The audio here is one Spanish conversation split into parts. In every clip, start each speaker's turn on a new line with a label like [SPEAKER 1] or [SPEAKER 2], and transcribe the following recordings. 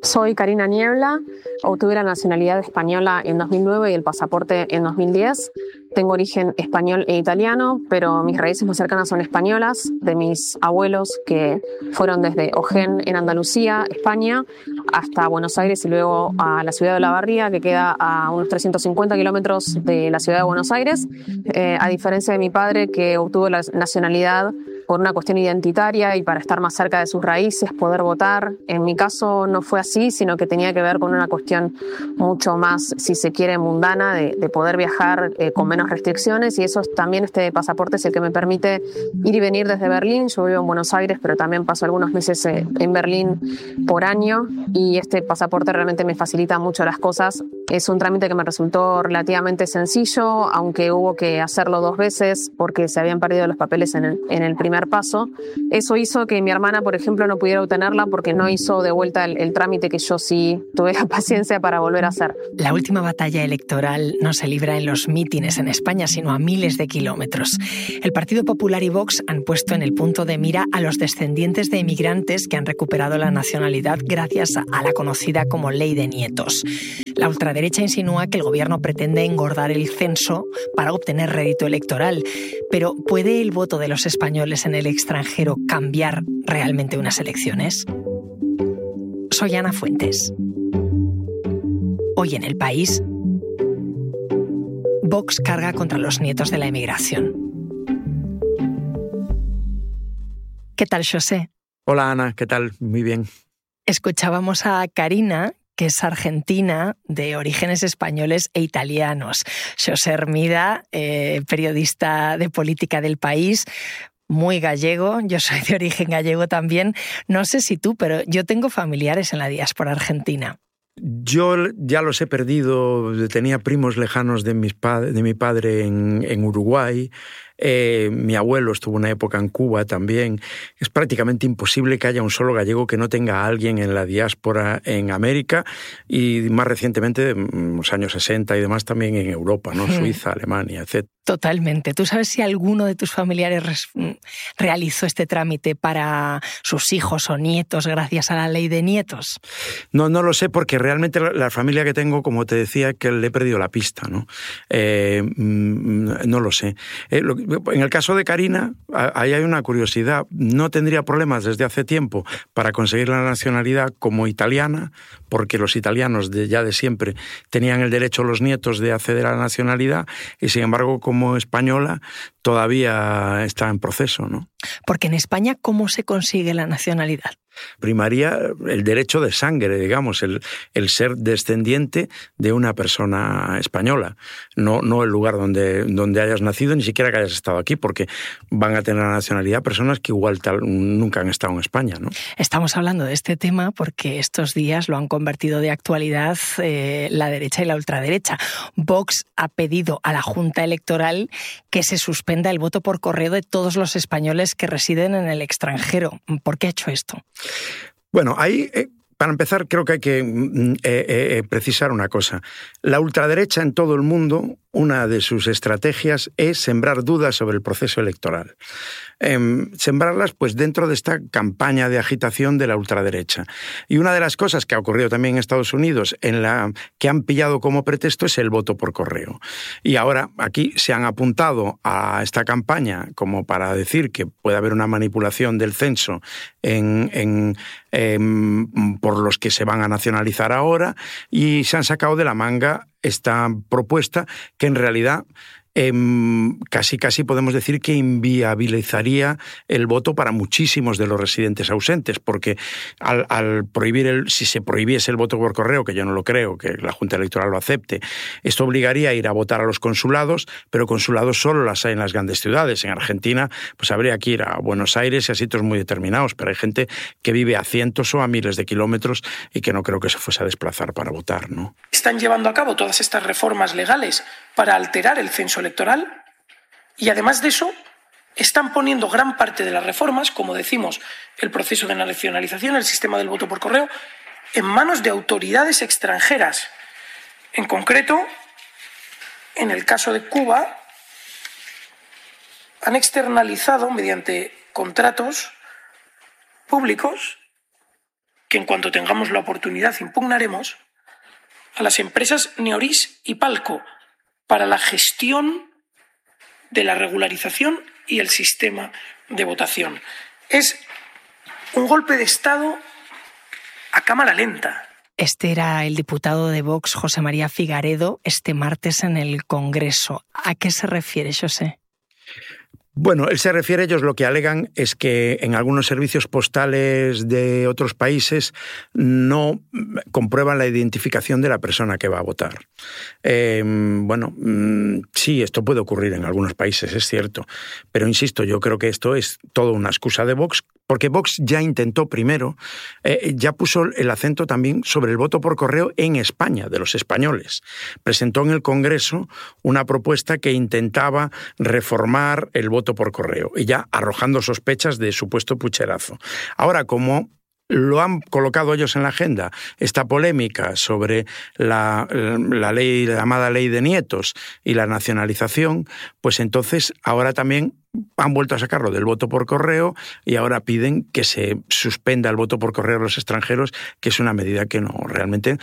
[SPEAKER 1] Soy Karina Niebla, obtuve la nacionalidad española en 2009 y el pasaporte en 2010. Tengo origen español e italiano, pero mis raíces más cercanas son españolas, de mis abuelos que fueron desde Ojén en Andalucía, España, hasta Buenos Aires y luego a la ciudad de Olavarría, que queda a unos 350 kilómetros de la ciudad de Buenos Aires, a diferencia de mi padre que obtuvo la nacionalidad por una cuestión identitaria y para estar más cerca de sus raíces, poder votar. En mi caso no fue así, sino que tenía que ver con una cuestión mucho más, si se quiere, mundana, de poder viajar con menos restricciones, y eso también este pasaporte es el que me permite ir y venir desde Berlín. Yo vivo en Buenos Aires, pero también paso algunos meses en Berlín por año, y este pasaporte realmente me facilita mucho las cosas. Es un trámite que me resultó relativamente sencillo, aunque hubo que hacerlo 2 veces porque se habían perdido los papeles en el primer paso. Eso hizo que mi hermana, por ejemplo, no pudiera obtenerla porque no hizo de vuelta el trámite que yo sí tuve la paciencia para volver a hacer.
[SPEAKER 2] La última batalla electoral no se libra en los mítines en España, sino a miles de kilómetros. El Partido Popular y Vox han puesto en el punto de mira a los descendientes de emigrantes que han recuperado la nacionalidad gracias a la conocida como Ley de Nietos. La ultraderecha insinúa que el gobierno pretende engordar el censo para obtener rédito electoral. Pero ¿puede el voto de los españoles en el extranjero cambiar realmente unas elecciones? Soy Ana Fuentes. Hoy en El País, Vox carga contra los nietos de la emigración. ¿Qué tal, José?
[SPEAKER 3] Hola, Ana, ¿qué tal? Muy bien.
[SPEAKER 2] Escuchábamos a Karina, que es argentina, de orígenes españoles e italianos. José Hermida, periodista de política del País, muy gallego. Yo soy de origen gallego también. No sé si tú, pero yo tengo familiares en la diáspora argentina.
[SPEAKER 3] Yo ya los he perdido. Tenía primos lejanos de mi padre en Uruguay. Mi abuelo estuvo una época en Cuba también. Es prácticamente imposible que haya un solo gallego que no tenga a alguien en la diáspora en América, y más recientemente, en los años 60 y demás, también en Europa, ¿no? Suiza, Alemania, etc.
[SPEAKER 2] Totalmente. ¿Tú sabes si alguno de tus familiares realizó este trámite para sus hijos o nietos gracias a la Ley de Nietos?
[SPEAKER 3] No lo sé, porque realmente la familia que tengo, como te decía, que le he perdido la pista, ¿no? No lo sé. En el caso de Karina, ahí hay una curiosidad. No tendría problemas desde hace tiempo para conseguir la nacionalidad como italiana, porque los italianos ya de siempre tenían el derecho los nietos de acceder a la nacionalidad, y sin embargo, como española, todavía está en proceso, ¿no?
[SPEAKER 2] Porque en España, ¿cómo se consigue la nacionalidad?
[SPEAKER 3] Primaría el derecho de sangre, digamos, el ser descendiente de una persona española, no el lugar donde hayas nacido, ni siquiera que hayas estado aquí, porque van a tener la nacionalidad personas que igual nunca han estado en España, ¿no?
[SPEAKER 2] Estamos hablando de este tema porque estos días lo han convertido de actualidad la derecha y la ultraderecha. Vox ha pedido a la Junta Electoral que se suspenda el voto por correo de todos los españoles que residen en el extranjero. ¿Por qué ha hecho esto?
[SPEAKER 3] Bueno, ahí, para empezar, creo que hay que precisar una cosa. La ultraderecha en todo el mundo, una de sus estrategias es sembrar dudas sobre el proceso electoral. Sembrarlas pues dentro de esta campaña de agitación de la ultraderecha. Y una de las cosas que ha ocurrido también en Estados Unidos, que han pillado como pretexto, es el voto por correo. Y ahora aquí se han apuntado a esta campaña como para decir que puede haber una manipulación del censo por los que se van a nacionalizar ahora, y se han sacado de la manga esta propuesta que en realidad casi podemos decir que inviabilizaría el voto para muchísimos de los residentes ausentes, porque al prohibir si se prohibiese el voto por correo, que yo no lo creo, que la Junta Electoral lo acepte, esto obligaría a ir a votar a los consulados, pero consulados solo las hay en las grandes ciudades. En Argentina pues habría que ir a Buenos Aires y a sitios muy determinados, pero hay gente que vive a cientos o a miles de kilómetros y que no creo que se fuese a desplazar para votar, ¿no?
[SPEAKER 4] Están llevando a cabo todas estas reformas legales para alterar el censo electoral, y además de eso están poniendo gran parte de las reformas, como decimos, el proceso de nacionalización, el sistema del voto por correo, en manos de autoridades extranjeras. En concreto, en el caso de Cuba, han externalizado mediante contratos públicos que en cuanto tengamos la oportunidad impugnaremos, a las empresas Neoris y Palco para la gestión de la regularización y el sistema de votación. Es un golpe de Estado a cámara lenta.
[SPEAKER 2] Este era el diputado de Vox, José María Figaredo, este martes en el Congreso. ¿A qué se refiere, José?
[SPEAKER 3] Bueno, él se refiere, ellos lo que alegan es que en algunos servicios postales de otros países no comprueban la identificación de la persona que va a votar. Sí, esto puede ocurrir en algunos países, es cierto, pero insisto, yo creo que esto es toda una excusa de Vox, porque Vox ya intentó primero, ya puso el acento también sobre el voto por correo en España, de los españoles. Presentó en el Congreso una propuesta que intentaba reformar el voto por correo, y ya arrojando sospechas de supuesto pucherazo. Ahora, como lo han colocado ellos en la agenda, esta polémica sobre la ley, la llamada ley de nietos y la nacionalización, pues entonces ahora también han vuelto a sacarlo del voto por correo y ahora piden que se suspenda el voto por correo a los extranjeros, que es una medida que realmente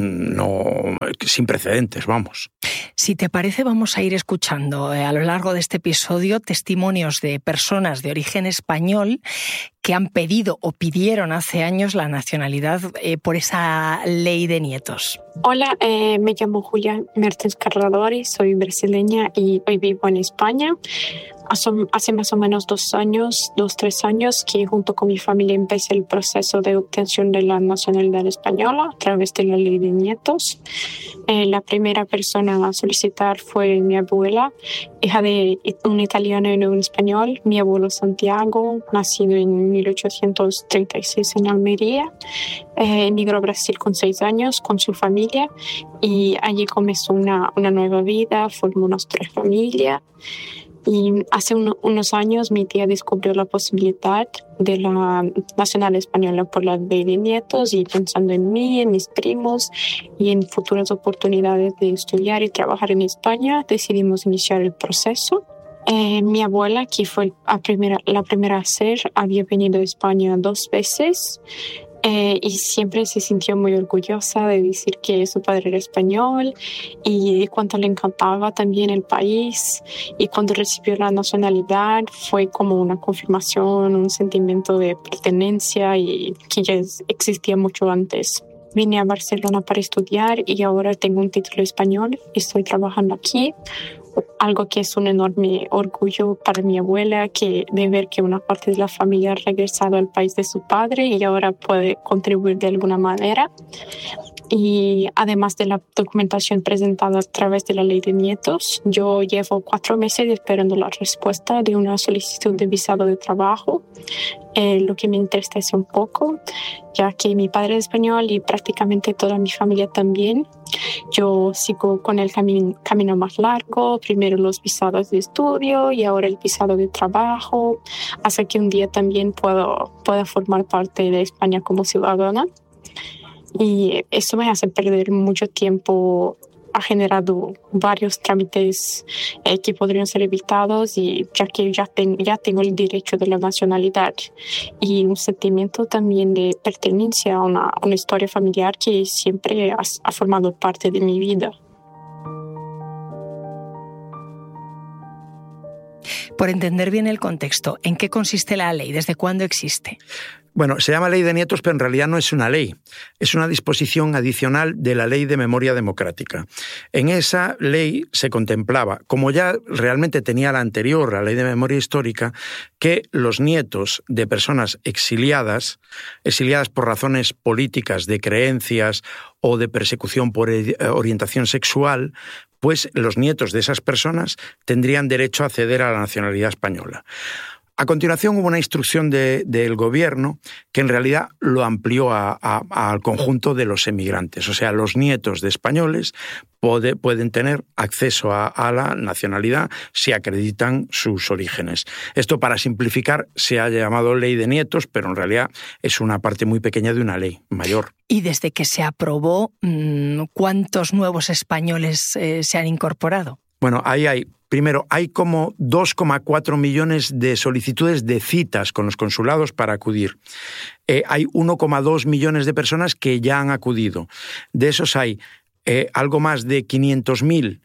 [SPEAKER 3] sin precedentes, vamos.
[SPEAKER 2] Si te parece, vamos a ir escuchando a lo largo de este episodio testimonios de personas de origen español que han pedido o pidieron hace años la nacionalidad por esa ley de nietos.
[SPEAKER 5] Hola, me llamo Julia Mertens Carradori, soy brasileña y hoy vivo en España. Hace más o menos 3 años, que junto con mi familia empecé el proceso de obtención de la nacionalidad española a través de la ley de nietos. La primera persona a solicitar fue mi abuela, hija de un italiano y un español. Mi abuelo Santiago, nacido en 1836 en Almería, emigró a Brasil con 6 años con su familia y allí comenzó una nueva vida, formó nuestra familia. Y hace unos años mi tía descubrió la posibilidad de la nacionalidad española por la ley de nietos, y pensando en mí, en mis primos y en futuras oportunidades de estudiar y trabajar en España, decidimos iniciar el proceso. Mi abuela, que fue la primera a hacer, había venido a España 2 veces. Y siempre se sintió muy orgullosa de decir que su padre era español y de cuánto le encantaba también el país. Y cuando recibió la nacionalidad fue como una confirmación, un sentimiento de pertenencia y que ya existía mucho antes. Vine a Barcelona para estudiar y ahora tengo un título español. Estoy trabajando aquí. Algo que es un enorme orgullo para mi abuela, de ver que una parte de la familia ha regresado al país de su padre y ahora puede contribuir de alguna manera. Y además de la documentación presentada a través de la ley de nietos, yo llevo 4 meses esperando la respuesta de una solicitud de visado de trabajo, lo que me entristece un poco, ya que mi padre es español y prácticamente toda mi familia también. Yo sigo con el camino más largo, primero los visados de estudio y ahora el visado de trabajo, hasta que un día también pueda formar parte de España como ciudadana. Y eso me hace perder mucho tiempo. Ha generado varios trámites que podrían ser evitados, y ya que ya tengo el derecho de la nacionalidad y un sentimiento también de pertenencia a una historia familiar que siempre ha formado parte de mi vida.
[SPEAKER 2] Por entender bien el contexto, ¿en qué consiste la ley? ¿Desde cuándo existe?
[SPEAKER 3] Bueno, se llama Ley de Nietos, pero en realidad no es una ley. Es una disposición adicional de la Ley de Memoria Democrática. En esa ley se contemplaba, como ya realmente tenía la anterior, la Ley de Memoria Histórica, que los nietos de personas exiliadas por razones políticas, de creencias o de persecución por orientación sexual, pues los nietos de esas personas tendrían derecho a acceder a la nacionalidad española. A continuación hubo una instrucción del gobierno que en realidad lo amplió al conjunto de los emigrantes. O sea, los nietos de españoles pueden tener acceso a la nacionalidad si acreditan sus orígenes. Esto, para simplificar, se ha llamado Ley de Nietos, pero en realidad es una parte muy pequeña de una ley mayor.
[SPEAKER 2] Y desde que se aprobó, ¿cuántos nuevos españoles se han incorporado?
[SPEAKER 3] Bueno, ahí hay... Primero, hay como 2,4 millones de solicitudes de citas con los consulados para acudir. Hay 1,2 millones de personas que ya han acudido. De esos hay algo más de 500.000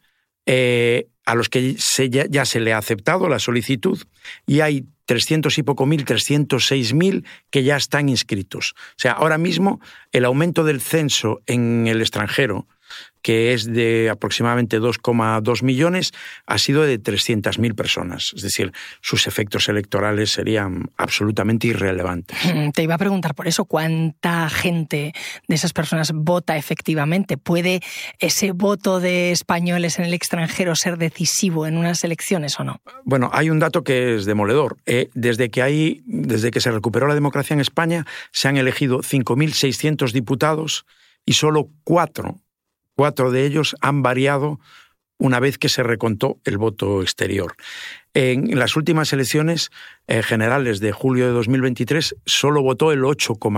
[SPEAKER 3] a los que ya se le ha aceptado la solicitud, y hay 300 y poco mil, 306.000 que ya están inscritos. O sea, ahora mismo el aumento del censo en el extranjero, que es de aproximadamente 2,2 millones, ha sido de 300.000 personas. Es decir, sus efectos electorales serían absolutamente irrelevantes.
[SPEAKER 2] Te iba a preguntar por eso, ¿cuánta gente de esas personas vota efectivamente? ¿Puede ese voto de españoles en el extranjero ser decisivo en unas elecciones o no?
[SPEAKER 3] Bueno, hay un dato que es demoledor. Desde que se recuperó la democracia en España, se han elegido 5.600 diputados y solo 4 de ellos han variado una vez que se recontó el voto exterior. En las últimas elecciones generales de julio de 2023 solo votó el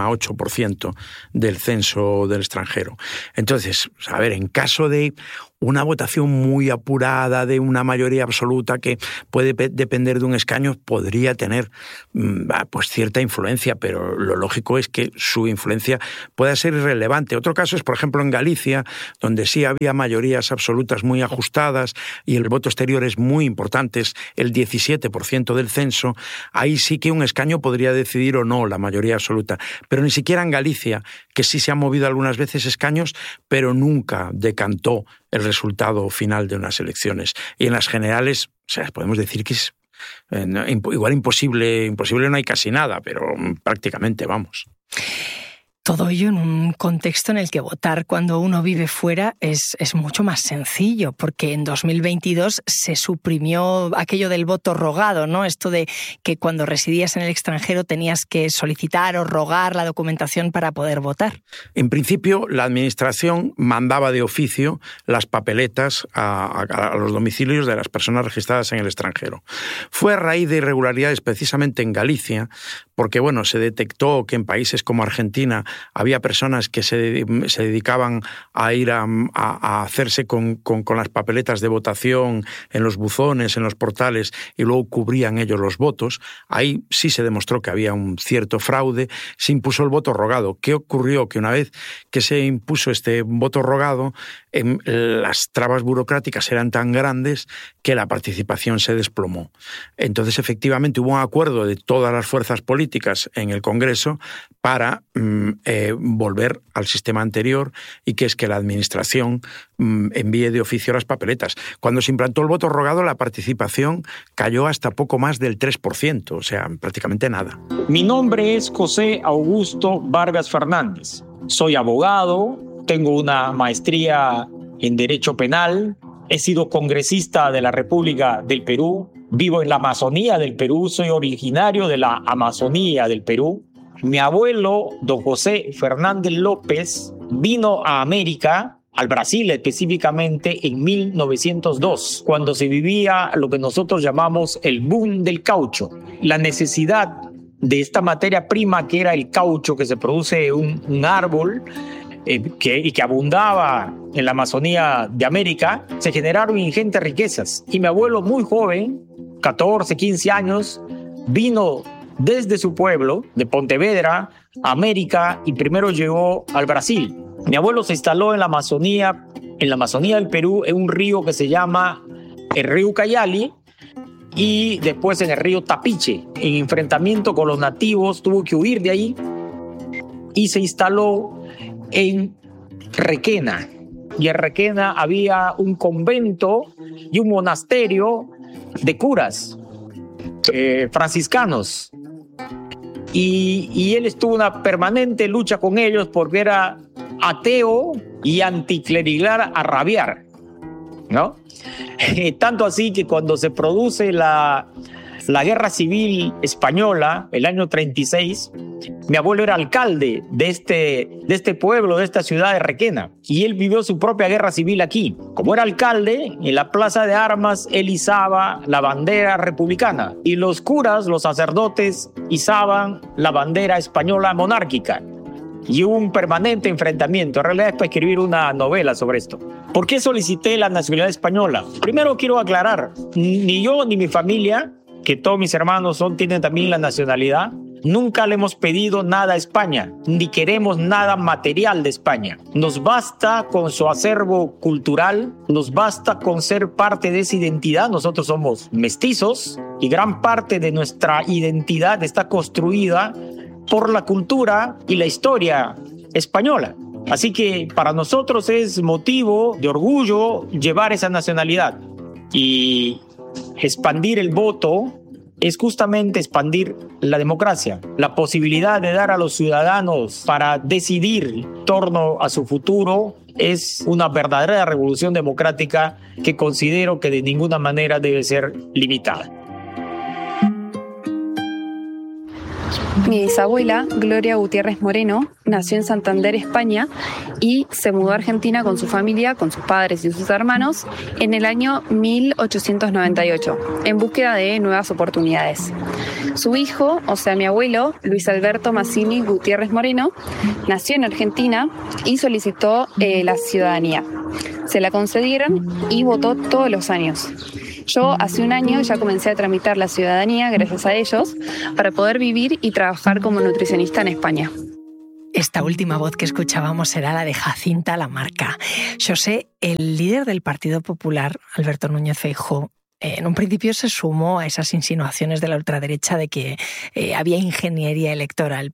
[SPEAKER 3] 8,8% del censo del extranjero. Entonces, a ver, en caso de una votación muy apurada, de una mayoría absoluta que puede depender de un escaño, podría tener pues cierta influencia, pero lo lógico es que su influencia pueda ser irrelevante. Otro caso es, por ejemplo, en Galicia, donde sí había mayorías absolutas muy ajustadas y el voto exterior es muy importante, es el 17% del censo. Ahí sí que un escaño podría decidir o no la mayoría absoluta, pero ni siquiera en Galicia, que sí se han movido algunas veces escaños, pero nunca decantó el resultado final de unas elecciones. Y en las generales, o sea, podemos decir que es igual imposible no hay casi nada, pero prácticamente vamos.
[SPEAKER 2] Todo ello en un contexto en el que votar cuando uno vive fuera es mucho más sencillo, porque en 2022 se suprimió aquello del voto rogado, ¿no? Esto de que cuando residías en el extranjero tenías que solicitar o rogar la documentación para poder votar.
[SPEAKER 3] En principio, la Administración mandaba de oficio las papeletas a los domicilios de las personas registradas en el extranjero. Fue a raíz de irregularidades precisamente en Galicia, porque bueno, se detectó que en países como Argentina había personas que se dedicaban a ir a hacerse con las papeletas de votación en los buzones, en los portales, y luego cubrían ellos los votos. Ahí sí se demostró que había un cierto fraude. Se impuso el voto rogado. ¿Qué ocurrió? Que una vez que se impuso este voto rogado, las trabas burocráticas eran tan grandes que la participación se desplomó. Entonces, efectivamente, hubo un acuerdo de todas las fuerzas políticas en el Congreso para volver al sistema anterior, y que es que la Administración envíe de oficio las papeletas. Cuando se implantó el voto rogado, la participación cayó hasta poco más del 3%, o sea, prácticamente nada.
[SPEAKER 6] Mi nombre es José Augusto Vargas Fernández. Soy abogado, tengo una maestría en Derecho Penal, he sido congresista de la República del Perú, vivo en la Amazonía del Perú, soy originario de la Amazonía del Perú. Mi abuelo, don José Fernández López, vino a América, al Brasil específicamente, en 1902, cuando se vivía lo que nosotros llamamos el boom del caucho. La necesidad de esta materia prima, que era el caucho, que se produce un árbol, y que abundaba en la Amazonía de América, se generaron ingentes riquezas. Y mi abuelo, muy joven, 14, 15 años, vino desde su pueblo, de Pontevedra, a América, y primero llegó al Brasil. Mi abuelo se instaló en la Amazonía del Perú, en un río que se llama el río Ucayali, y después en el río Tapiche. En enfrentamiento con los nativos tuvo que huir de ahí y se instaló en Requena. Y en Requena había un convento y un monasterio de curas franciscanos. Y él estuvo una permanente lucha con ellos porque era ateo y anticlerical a rabiar, ¿no? Tanto así que cuando se produce la Guerra Civil Española, el año 36, mi abuelo era alcalde de este pueblo, de esta ciudad de Requena, y él vivió su propia guerra civil aquí. Como era alcalde, en la plaza de armas él izaba la bandera republicana, y los curas, los sacerdotes, izaban la bandera española monárquica. y hubo un permanente enfrentamiento. En realidad es para escribir una novela sobre esto. ¿Por qué solicité la nacionalidad española? Primero quiero aclarar, ni yo ni mi familia, que todos mis hermanos tienen también la nacionalidad, nunca le hemos pedido nada a España, ni queremos nada material de España. Nos basta con su acervo cultural, nos basta con ser parte de esa identidad. Nosotros somos mestizos y gran parte de nuestra identidad está construida por la cultura y la historia española. Así que para nosotros es motivo de orgullo llevar esa nacionalidad. Y expandir el voto es justamente expandir la democracia, la posibilidad de dar a los ciudadanos para decidir en torno a su futuro. Es una verdadera revolución democrática que considero que de ninguna manera debe ser limitada.
[SPEAKER 7] Mi bisabuela, Gloria Gutiérrez Moreno, nació en Santander, España, y se mudó a Argentina con su familia, con sus padres y sus hermanos, en el año 1898, en búsqueda de nuevas oportunidades. Su hijo, o sea, mi abuelo, Luis Alberto Mazzini Gutiérrez Moreno, nació en Argentina y solicitó la ciudadanía. Se la concedieron y votó todos los años. Yo hace un año ya comencé a tramitar la ciudadanía gracias a ellos para poder vivir y trabajar como nutricionista en España.
[SPEAKER 2] Esta última voz que escuchábamos era la de Jacinta Lamarca. José, el líder del Partido Popular, Alberto Núñez Feijóo, en un principio se sumó a esas insinuaciones de la ultraderecha de que había ingeniería electoral,